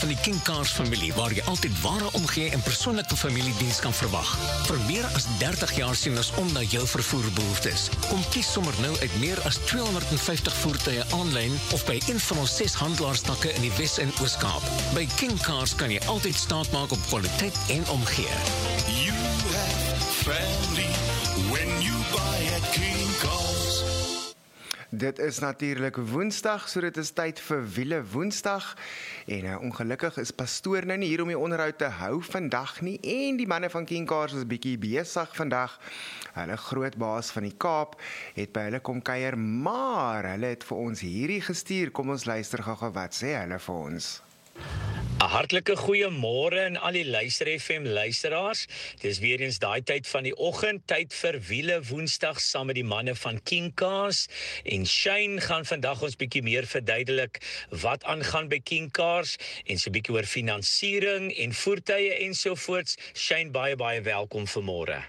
van die King Cars familie, waar jy altyd ware omgee en persoonlike familiediens kan verwag. Vir meer as 30 jaar sien ons om na jou vervoerbehoeftes. Kom kies sommer nou uit meer as 250 voertuie aanlyn of by een van ons 6 handelaarstakke in die Wes- en Oos-Kaap. By King Cars kan jy altyd staat maak op kwaliteit en omgee. You have family when you buy at King Cars. Dit is natuurlik Woensdag, so dit is tyd vir Wiele Woensdag. En ongelukkig is pastoor nou nie hier om die onderhoud te hou vandag nie. En die manne van King Cars is bietjie besig vandag. Hulle groot baas van die Kaap het by hulle kom kuier, maar hulle het vir ons hierdie gestuur. Kom ons luister gou wat sê hulle vir ons. 'n Hartlike goeiemôre aan al die Luister FM luisteraars. Dis weer eens daai tyd van die oggend, tyd vir Wiele Woensdag saam met die manne van King Cars. En Shane gaan vandag ons bietjie meer verduidelik wat aangaan by King Cars en so bietjie oor finansiering en voertuie ensovoorts. Shane, baie welkom vanmôre.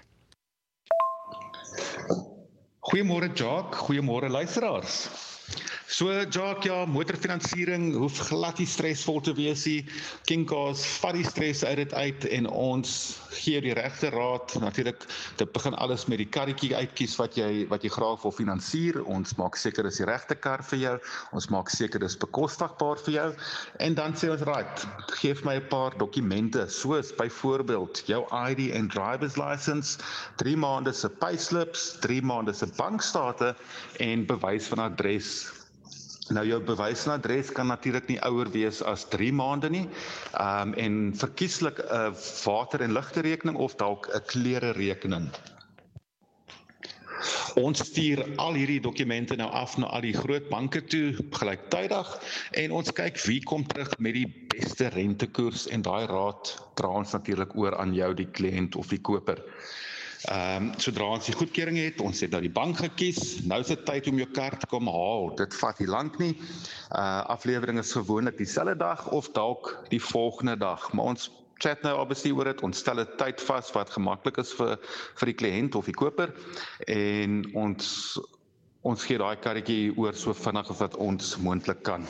Goeiemôre Jacques, goeiemôre luisteraars. So Jacques, ja, motorfinansiering hoef glad nie stresvol te wees nie. King Cars vat die stres uit dit uit en ons gee die regte raad. Natuurlik, dit begin alles met die karretjie uitkies wat jy graag wil finansier. Ons maak seker dis die regte kar vir jou. Ons maak seker dis bekostigbaar vir jou. En dan sê ons, right, geef my 'n paar dokumente, soos byvoorbeeld jou ID en driver's license, 3 maande se payslips, 3 maande se bankstate en bewys van adres. Nou jou bewys van adres kan natuurlik nie ouer wees as 3 maande nie. En verkieslik 'n water- en ligterekening of dalk 'n klererekening. Ons stuur al hierdie dokumente nou af na al die groot banke toe gelyktydig en ons kyk wie kom terug met die beste rentekoers en daai raad dra ons natuurlik oor aan jou, die kliënt of die koper. Sodra ons die goedkeuring het, ons het nou die bank gekies, nou is dit tyd om jou kar te kom haal. Dit vat nie lank nie. Aflewering is gewoonlik dieselfde dag of dalk die volgende dag. Maar ons chat nou obviously oor dit, ons stel 'n tyd vas wat gemaklik is vir die kliënt of die koper en ons gee daai karretjie oor so vinnig as wat ons moontlik kan.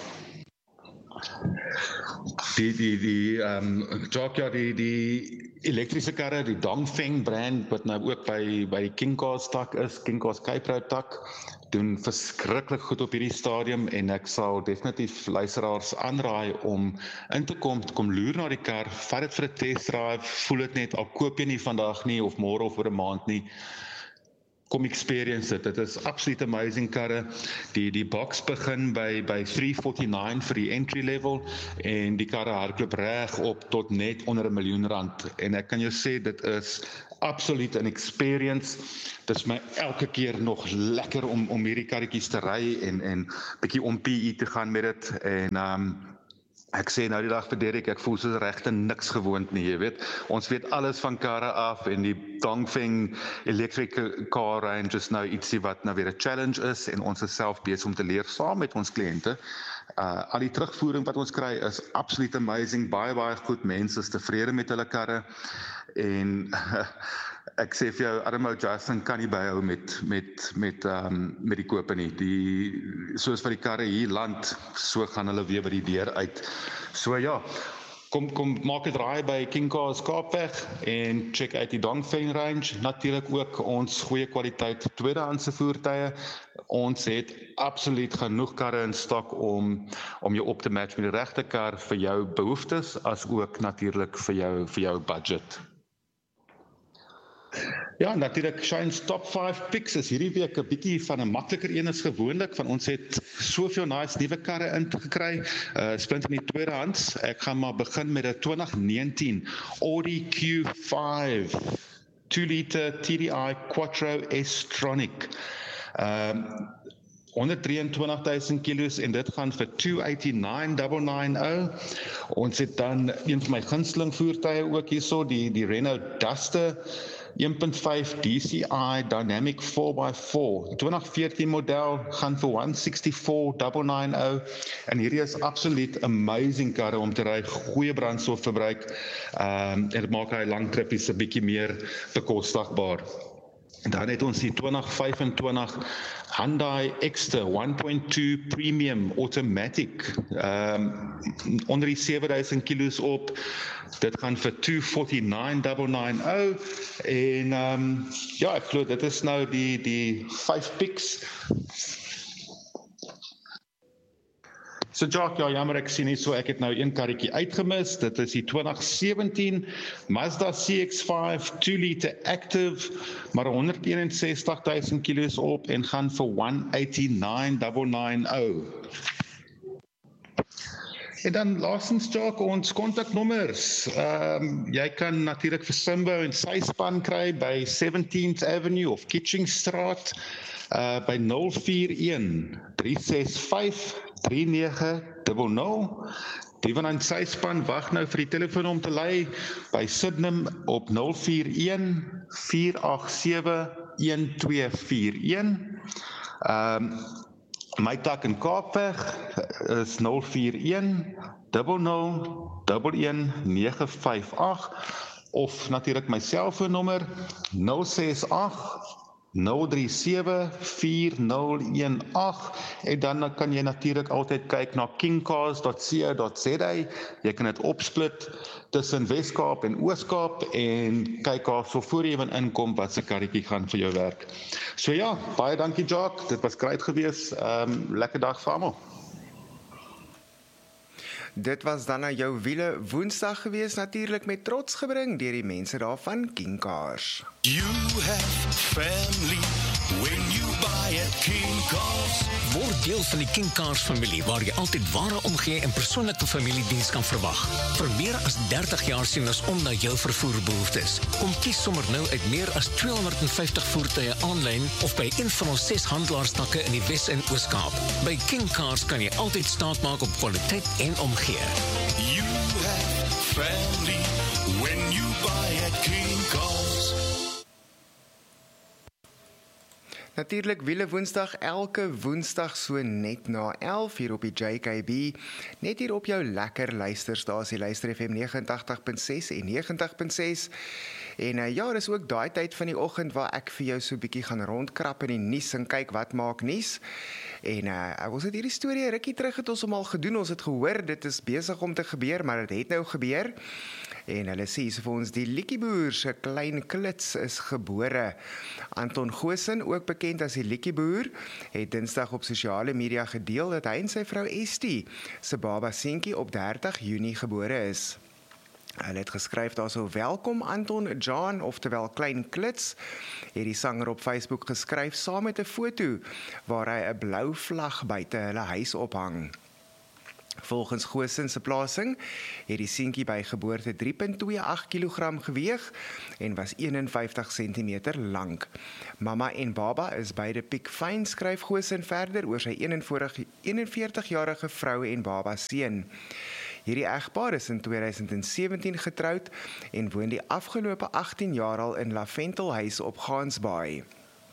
Die elektriese karre, die Dongfeng brand wat nou ook by die King Cars tak is, King Cars Cape Road tak, doen verskriklik goed op hierdie stadium en ek sal definitief luisteraars aanraai om in te kom loer na die kar, vat dit vir 'n test drive, voel dit net, al koop jy nie vandag nie of môre of oor 'n maand nie, kom experience dit. Dit is absoluut amazing karre. Die box begin by 349 vir die entry level en die karre hardloop reg op tot net onder R1 miljoen. En ek kan jou sê dit is absoluut 'n experience. Dit is my elke keer nog lekker om hierdie karretjies te ry en bietjie om PE te gaan met dit en ek sê nou die dag vir Derek, ek voel soos regte niks gewoond nie, jy weet. Ons weet alles van karre af en die Dongfeng electric car range is nou ietsie wat nou weer 'n challenge is en ons is self besig om te leer saam met ons kliënte. Al die terugvoering wat ons kry is absoluut amazing, baie goed, mense is tevrede met hulle karre en ek sê vir jou, arme Justin kan nie byhou met die kope nie. Soos vir die karre hier land, so gaan hulle weer by die deur uit. So ja, kom maak 'n draai by King Cars Kaapweg en check uit die Dongfeng range. Natuurlik ook ons goeie kwaliteit tweedehandse voertuie. Ons het absoluut genoeg karre in stok om jou op te match met die regte kar vir jou behoeftes, as ook natuurlik vir jou budget. Ja, natuurlik Shane's top 5 picks is hierdie week 'n bietjie van 'n makliker een as gewoonlik, want ons het soveel nice nuwe karre ingekry, splint in die tweedehands. Ek gaan maar begin met 'n 2019 Audi Q5 2-liter TDI Quattro S-Tronic. 123,000 kilos en dit gaan vir 289,990. Ons het dan een van my gunsteling voertuie ook hierso, die Renault Duster 1.5 DCI Dynamic 4x4. 2014 model gaan vir 164,990 en hierdie is absoluut amazing karre om te ry, goeie brandstofverbruik en dit maak hy lang trippies 'n bietjie meer bekostigbaar. Dan het ons die 2025 Hyundai Exter 1.2 Premium Automatic, onder die 7000 kilos op. Dit gaan vir 249,990 en ja, ek glo dit is nou die 5 picks. So Jacques, ja, jammer ek sien nie so, ek het nou een karretjie uitgemis, dit is die 2017 Mazda CX-5 2-liter Active, maar 161,000 kilos op en gaan vir 189,990. En dan laastens, Jacques, ons kontaknommers. Jy kan natuurlik vir Simbo en sy span kry by 17th Avenue of Kitchingstraat, by 041 365 3900. Die van sy span wag nou vir die telefoon om te lei by Sydenham op 041 487 1241. My tak in Kaapweg is 041 00 11958 of natuurlik my selfoonnommer 068 0374018 en dan kan jy natuurlik altyd kyk na kingcars.co.za. Jy kan dit opsplit tussen Wes-Kaap en Oos-Kaap en kyk daarso voor jy inkom wat se karretjie gaan vir jou werk. So ja, baie dankie Jacques, dit was great gewees. Lekker dag vir almal. Dit was dan nou jou wiele Woensdag gewees, natuurlik met trots gebring deur die mense daar van King Cars. You have family when you buy at King Cars. Word deel van die King Cars familie waar jy altyd ware omgee en persoonlike familiediens kan verwag. Vir meer as 30 jaar sien ons om na jou vervoerbehoeftes. Kom kies sommer nou uit meer as 250 voertuie aanlyn of by een van ons 6 handelaarstakke in die Wes- en Oos-Kaap. By King Cars kan jy altyd staat maak op kwaliteit en omgee. You have family when you buy at King Cars. Natuurlik wiele Woensdag elke Woensdag so net na 11 hier op die JKB, net hier op jou lekker luisterstasie Luister FM 89.6 en 90.6. En ja, dis ook daai tyd van die oggend waar ek vir jou so 'n bietjie gaan rondkrap in die nuus en kyk wat maak nuus. En ons het hierdie storie rukkie terug het ons al gedoen, ons het gehoor dit is besig om te gebeur, maar dit het nou gebeur. En hulle sê so vir ons die Liedjieboer se klein klits is gebore. Anton Goosen, ook bekend as die Liedjieboer, het Dinsdag op sosiale media gedeel dat hy en sy vrou Estie se baba seentjie op 30 Junie gebore is. Hulle het geskryf daarso welkom Anton John, oftewel Klein Klits, het die sanger op Facebook geskryf saam met 'n foto waar hy 'n blou vlag buite hulle huis ophang. Volgens Goosen se plasing het die seentjie by geboorte 3.28 kg geweeg en was 51 cm lank. Mamma en baba is beide piekfyn, skryf Goosen verder oor sy 41-jarige vrou en baba seun. Hierdie egpaar is in 2017 getroud en woon die afgelope 18 jaar al in Laventelhuis op Gansbaai.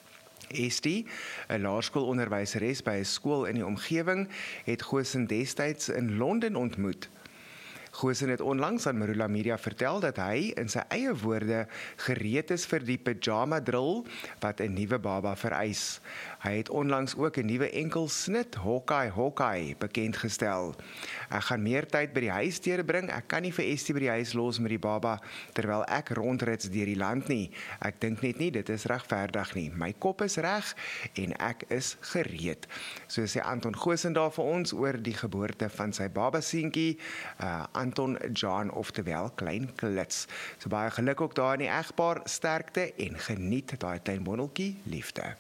Estie, 'n laerskoolonderwyseres by 'n skool in die omgewing, het Goosen destyds in Londen ontmoet. Goosen het onlangs aan Marula Media vertel dat hy, in sy eie woorde, gereed is vir die pyjama drill wat 'n nuwe baba vereis. Hy het onlangs ook 'n nuwe enkelsnit, Hawkeye, bekendgestel. Ek gaan meer tyd by die huis deurbring. Ek kan nie vir Estie by die huis los met die baba terwyl ek rondrits deur die land nie. Ek dink net nie dit is regverdig nie. My kop is reg en ek is gereed. So sê Anton Goosen daar vir ons oor die geboorte van sy baba seentjie, Anton John, oftewel Klein Klits. So baie geluk ook daar in die egpaar, sterkte en geniet daai tuinbonneltjie liefde.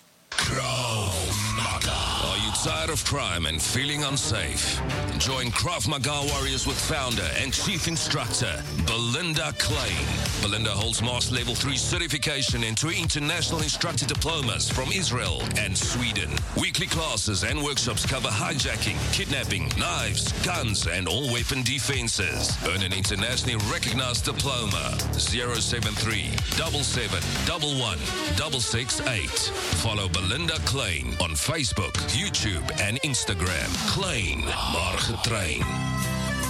Krav Maga. Are you tired of crime and feeling unsafe? Join Krav Maga Warriors with founder and chief instructor Belinda Klein. Belinda holds Master Level 3 certification and 2 international instructor diplomas from Israel and Sweden. Weekly classes and workshops cover hijacking, kidnapping, knives, guns and all weapon defenses. Earn an internationally recognized diploma. 073 77 11 668. Follow Belinda Klein on Facebook, YouTube and Instagram. Klein, maar getrain.